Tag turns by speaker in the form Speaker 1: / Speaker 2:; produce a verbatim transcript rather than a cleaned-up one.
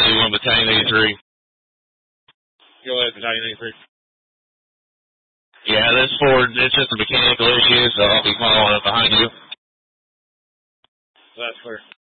Speaker 1: one, Battalion eighty-three.
Speaker 2: Go ahead, Battalion eighty-three.
Speaker 1: Yeah, this Ford, it's just a mechanical issue, so I'll be following up behind you.
Speaker 2: That's clear.